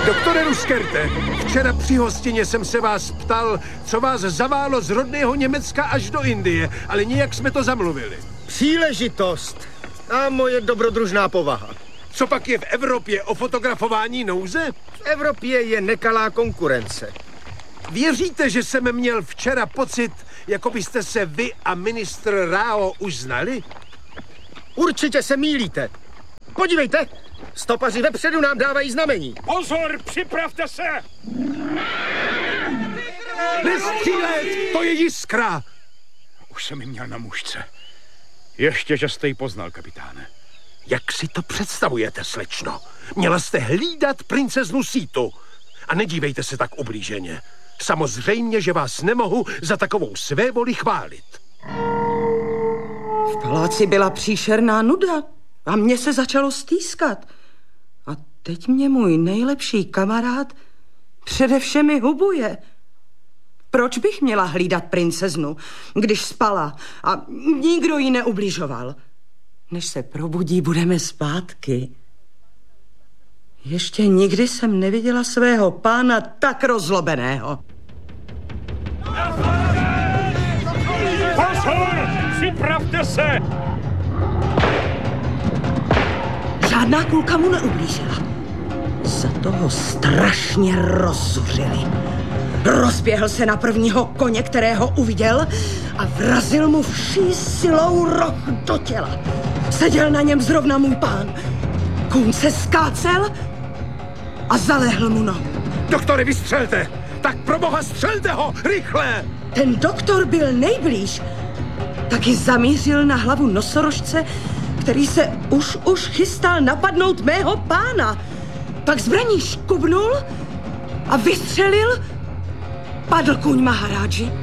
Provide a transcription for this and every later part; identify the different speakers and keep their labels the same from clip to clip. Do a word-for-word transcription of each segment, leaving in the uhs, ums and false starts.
Speaker 1: Doktore Ruskerte, včera při hostině jsem se vás ptal, co vás zaválo z rodného Německa až do Indie, ale nijak jsme to zamluvili.
Speaker 2: Příležitost a moje dobrodružná povaha.
Speaker 1: Co pak je v Evropě o fotografování nouze?
Speaker 2: V Evropě je nekalá konkurence.
Speaker 1: Věříte, že jsem měl včera pocit, jako byste se vy a ministr Rao už znali?
Speaker 2: Určitě se mýlíte. Podívejte, stopaři vepředu nám dávají znamení.
Speaker 3: Pozor, připravte se!
Speaker 1: Nestřílet, to je Jiskra!
Speaker 3: Už jsem ji měl na mužce. Ještě, že jste ji poznal, kapitáne.
Speaker 1: Jak si to představujete, slečno? Měla jste hlídat princeznu Sítu. A nedívejte se tak ublíženě. Samozřejmě, že vás nemohu za takovou svévoli chválit.
Speaker 4: V paláci byla příšerná nuda a mně se začalo stýskat. A teď mě můj nejlepší kamarád přede všemi hubuje. Proč bych měla hlídat princeznu, když spala a nikdo jí neubližoval? Než se probudí, budeme zpátky. Ještě nikdy jsem neviděla svého pána tak rozlobeného.
Speaker 3: Pozor! Připravte se!
Speaker 4: Žádná kulka mu neublížila. Za toho strašně rozzuřili. Rozběhl se na prvního koně, kterého uviděl, a vrazil mu vší silou roh do těla. Seděl na něm zrovna můj pán. Kůň se skácel a zalehl mu nohu.
Speaker 1: Doktore, vystřelte! Tak pro boha střelte ho! Rychle!
Speaker 4: Ten doktor byl nejblíž. Taky zamířil na hlavu nosorožce, který se už už chystal napadnout mého pána. Pak zbraní škubnul a vystřelil. Padl kůň Maharádži.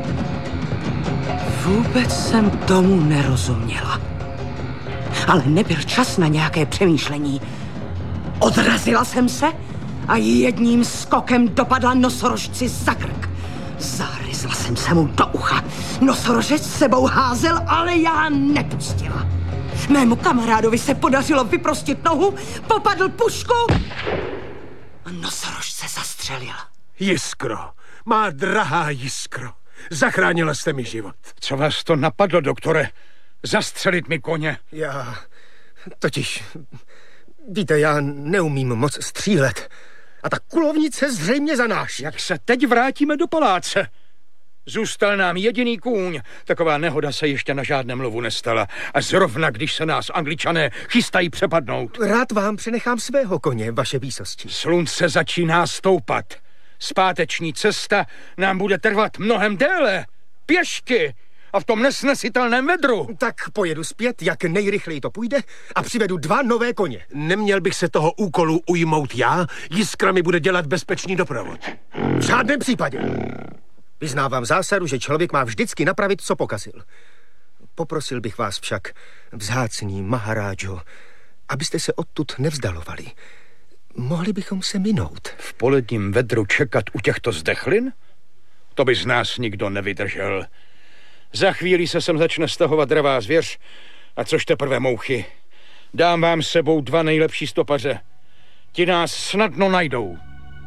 Speaker 4: Vůbec jsem tomu nerozuměla. Ale nebyl čas na nějaké přemýšlení. Odrazila jsem se a jedním skokem dopadla nosorožci za krk. Zaryzla jsem se mu do ucha. Nosorožec sebou házel, ale já nepustila. Mému kamarádovi se podařilo vyprostit nohu, popadl pušku a nosorožce zastřelil.
Speaker 1: Jiskro, má drahá Jiskro, zachránila jste mi život.
Speaker 3: Co vás to napadlo, doktore? Zastřelit mi koně?
Speaker 2: Já totiž, víte, já neumím moc střílet. A ta kulovnice zřejmě zanáší.
Speaker 3: Jak se teď vrátíme do paláce? Zůstal nám jediný kůň. Taková nehoda se ještě na žádném lovu nestala. A zrovna, když se nás Angličané chystají přepadnout.
Speaker 2: Rád vám přenechám svého koně, vaše výsosti.
Speaker 3: Slunce začíná stoupat. Zpáteční cesta nám bude trvat mnohem déle. Pěšky a v tom nesnesitelném vedru.
Speaker 2: Tak pojedu zpět, jak nejrychleji to půjde, a přivedu dva nové koně.
Speaker 1: Neměl bych se toho úkolu ujmout já? Jiskra mi bude dělat bezpečný doprovod.
Speaker 2: V žádném případě. Vyznávám zásadu, že člověk má vždycky napravit, co pokazil. Poprosil bych vás však, vzácný Maharádžo, abyste se odtud nevzdalovali. Mohli bychom se minout.
Speaker 3: V poledním vedru čekat u těchto zdechlin? To by z nás nikdo nevydržel. Za chvíli se sem začne stahovat dravá zvěř, a což teprve mouchy. Dám vám s sebou dva nejlepší stopaře. Ti nás snadno najdou.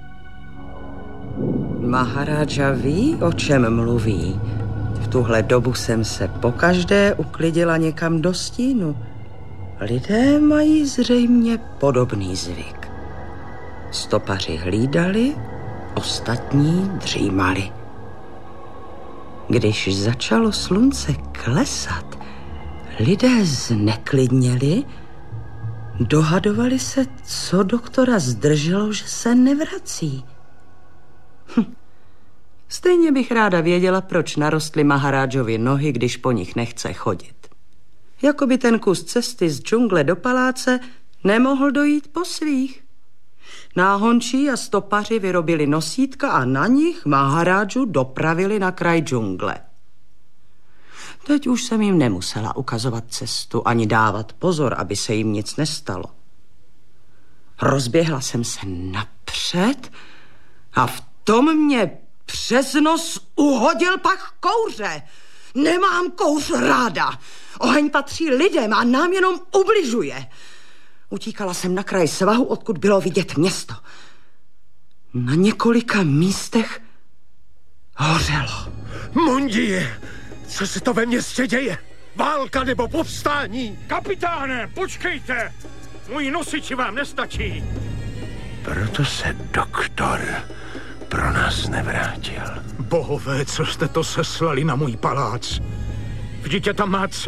Speaker 4: Maharaja ví, o čem mluví. V tuhle dobu jsem se pokaždé uklidila někam do stínu. Lidé mají zřejmě podobný zvyk. Stopaři hlídali, ostatní dřímali. Když začalo slunce klesat, lidé zneklidněli, dohadovali se, co doktora zdrželo, že se nevrací. Hm. Stejně bych ráda věděla, proč narostly Maharádžovi nohy, když po nich nechce chodit. Jakoby ten kus cesty z džungle do paláce nemohl dojít po svých. Náhončí a stopaři vyrobili nosítka a na nich Maharádžu dopravili na kraj džungle. Teď už jsem jim nemusela ukazovat cestu ani dávat pozor, aby se jim nic nestalo. Rozběhla jsem se napřed a v tom mě přes nos uhodil pach kouře. Nemám kouř ráda. Oheň patří lidem a nám jenom ubližuje. Utíkala jsem na kraj svahu, odkud bylo vidět město. Na několika místech hořelo.
Speaker 1: Mondie, co se to ve městě děje? Válka nebo povstání?
Speaker 3: Kapitáne, počkejte! Můj nosič vám nestačí.
Speaker 1: Proto se doktor pro nás nevrátil.
Speaker 3: Bohové, co jste to seslali na můj palác? Vždyť je tam má